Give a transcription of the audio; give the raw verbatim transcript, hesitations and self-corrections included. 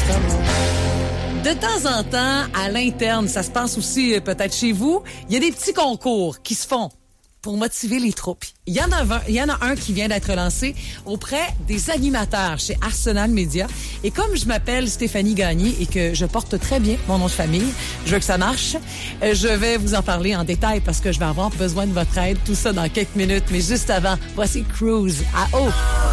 De temps en temps, à l'interne, ça se passe aussi euh, peut-être chez vous, il y a des petits concours qui se font pour motiver les troupes. Il y en a un, il y en a un qui vient d'être lancé auprès des animateurs chez Arsenal Media. Et comme je m'appelle Stéphanie Gagné et que je porte très bien mon nom de famille, je veux que ça marche, euh, je vais vous en parler en détail parce que je vais avoir besoin de votre aide. Tout ça dans quelques minutes. Mais juste avant, voici Cruise à eau.